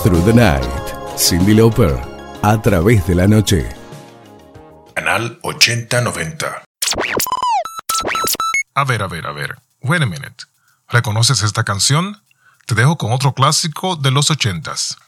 Through the Night, Cyndi Lauper, a través de la noche. Canal 8090. A ver. Wait a minute. ¿Reconoces esta canción? Te dejo con otro clásico de los 80s.